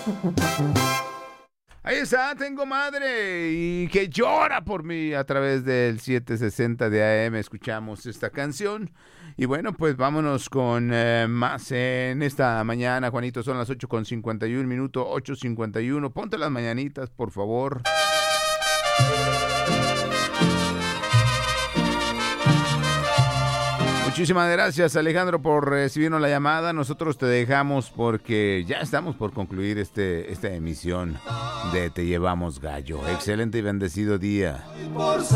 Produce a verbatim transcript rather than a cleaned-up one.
Ahí está, tengo madre y que llora por mí a través del setecientos sesenta de A M. Escuchamos esta canción y bueno, pues vámonos con eh, más en esta mañana, Juanito. Son las ocho con cincuenta y un minutos, ocho cincuenta y uno. Ponte las mañanitas, por favor. Muchísimas gracias, Alejandro, por recibirnos la llamada. Nosotros te dejamos porque ya estamos por concluir este, esta emisión de Te Llevamos Gallo. Excelente y bendecido día.